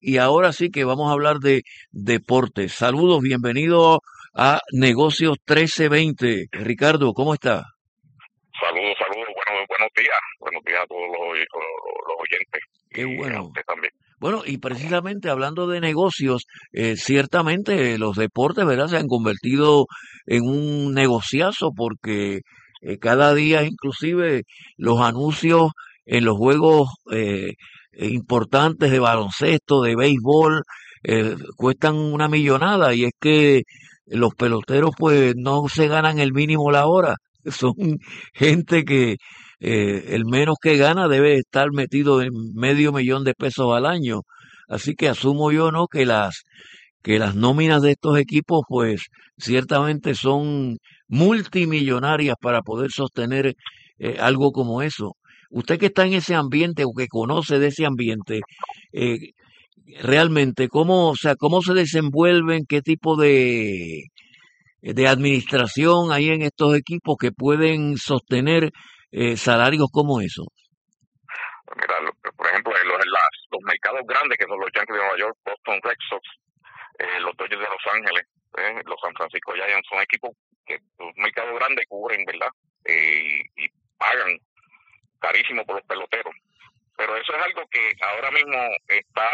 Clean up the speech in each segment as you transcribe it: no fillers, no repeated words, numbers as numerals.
y ahora sí que vamos a hablar de deportes. Saludos, bienvenido a Negocios 1320. Ricardo, ¿cómo está? Saludos, saludos, buenos días a todos los oyentes Qué y a bueno. usted también. Bueno, y precisamente hablando de negocios, ciertamente los deportes, ¿verdad? Se han convertido en un negociazo porque cada día inclusive los anuncios en los juegos importantes de baloncesto, de béisbol, cuestan una millonada y es que los peloteros pues no se ganan el mínimo la hora. Son gente que el menos que gana debe estar metido en $500,000 al año. Así que asumo yo, ¿no? Que las nóminas de estos equipos, pues, ciertamente son multimillonarias para poder sostener algo como eso. Usted que está en ese ambiente o que conoce de ese ambiente, eh, realmente, ¿cómo, o sea, cómo se desenvuelven, qué tipo de administración hay en estos equipos que pueden sostener salarios como esos? Pues mira, por ejemplo, los mercados grandes que son los Yankees de Nueva York, Boston Red Sox, los Dodgers de Los Ángeles, los San Francisco Giants, son equipos que los mercados grandes cubren, ¿verdad? Y pagan carísimo por los peloteros. Pero eso es algo que ahora mismo está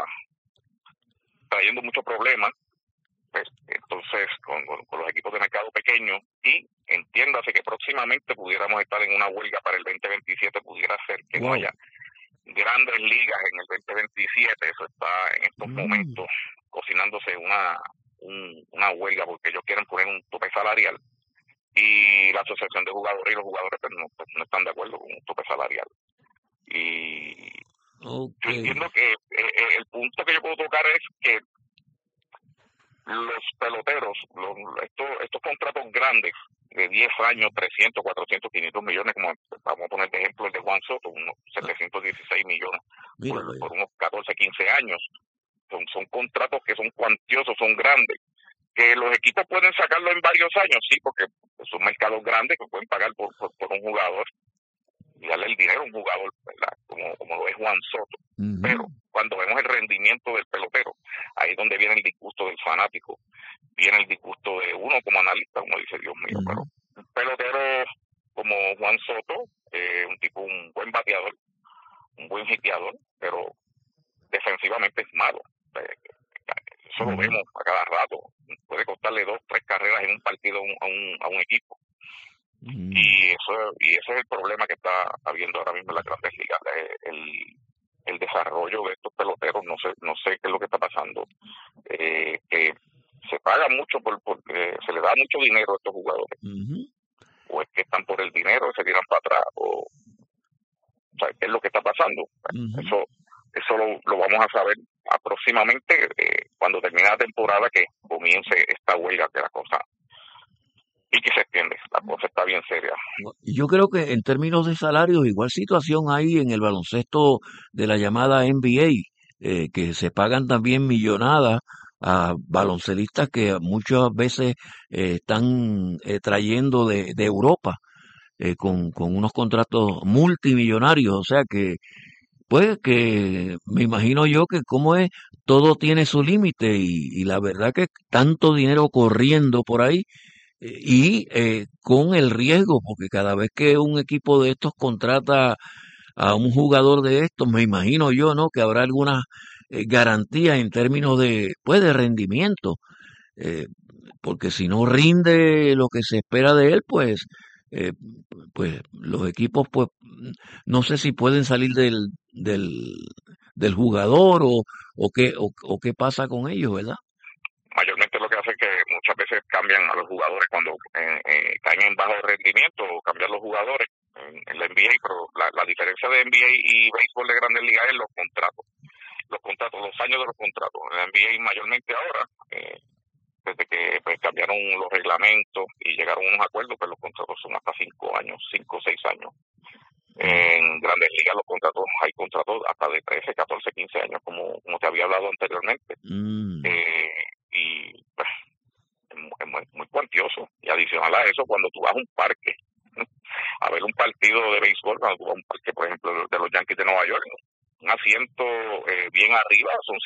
trayendo muchos problemas, pues, entonces con los equipos de mercado pequeño, y entiéndase que próximamente pudiéramos estar en una huelga para el 2027, pudiera ser que no Wow. haya grandes ligas en el 2027, eso está en estos Mm, momentos cocinándose una huelga porque ellos quieren poner un tope salarial y la asociación de jugadores y los jugadores pues no están de acuerdo con un tope salarial. Y ok. yo entiendo que el punto que yo puedo tocar es que los peloteros, estos contratos grandes de 10 años, 300, 400, 500 millones, como vamos a poner de ejemplo el de Juan Soto, unos Ah, 716 millones mira, vaya. por unos 14, 15 años. Son contratos que son cuantiosos, son grandes. Que los equipos pueden sacarlo en varios años, sí, porque son mercados grandes que pueden pagar por un jugador y darle el dinero a un jugador, ¿verdad? Como lo es Juan Soto. Ujú, Pero cuando vemos el rendimiento del pelotero, ahí es donde viene el disgusto del fanático, viene el disgusto de uno como analista, uno dice, Dios mío, pero ujú, un pelotero como Juan Soto, un buen bateador, un buen hiteador, pero defensivamente es malo. Eso lo ujú, vemos a cada rato. Puede costarle 2, 3 carreras en un partido a un equipo. ujú. Y ese es el problema que está habiendo ahora mismo en las grandes ligas, el desarrollo de estos peloteros. No sé qué es lo que está pasando, que se paga mucho se le da mucho dinero a estos jugadores, Ujú, o es que están por el dinero y se tiran para atrás, o sea, qué es lo que está pasando. ujú. Eso lo vamos a saber aproximadamente, cuando termine la temporada, que comience esta huelga, que la cosa y que se extiende, la cosa está bien seria. Yo creo que en términos de salarios, igual situación hay en el baloncesto de la llamada NBA, que se pagan también millonadas a baloncelistas que muchas veces están trayendo de Europa con unos contratos multimillonarios. O sea que, pues, que me imagino yo que como es, todo tiene su límite y la verdad que tanto dinero corriendo por ahí con el riesgo, porque cada vez que un equipo de estos contrata a un jugador de estos, me imagino yo, ¿no? Que habrá algunas garantías en términos de, pues, de rendimiento, eh, porque si no rinde lo que se espera de él, eh, pues los equipos, pues, no sé si pueden salir del jugador o qué pasa con ellos, ¿verdad? Mayormente lo que hace es que muchas veces cambian a los jugadores cuando caen en bajo rendimiento, o cambian los jugadores en la NBA, pero la diferencia de NBA y béisbol de grandes ligas es los contratos, los años de los contratos. En la NBA mayormente ahora, desde que pues, cambiaron los reglamentos y llegaron a unos acuerdos, pues los contratos son hasta 5 años, 5 o 6 años. Mm, En grandes ligas hay contratos hasta de 13, 14, 15 años, como te había hablado anteriormente. mm, Eh, y pues, es muy cuantioso. Y adicional a eso, cuando tú vas a un parque a ver un partido de béisbol, cuando tú vas a un parque, por ejemplo, de los Yankees de Nueva York, un asiento bien arriba son